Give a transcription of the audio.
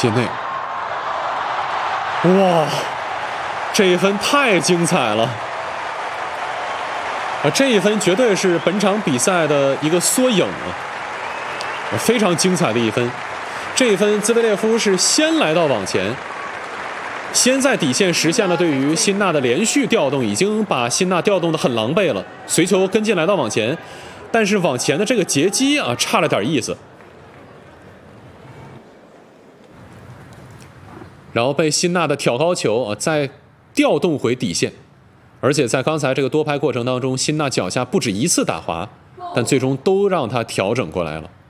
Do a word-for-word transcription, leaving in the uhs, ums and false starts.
界内。哇，这一分太精彩了！啊，这一分绝对是本场比赛的一个缩影啊，非常精彩的一分。这一分，兹维列夫是先来到网前，先在底线实现了对于辛纳的连续调动，已经把辛纳调动得很狼狈了。随球跟进来到网前，但是网前的这个截击啊，差了点意思。然后被辛纳的挑高球啊，再调动回底线，而且在刚才这个多拍过程当中，辛纳脚下不止一次打滑，但最终都让他调整过来了。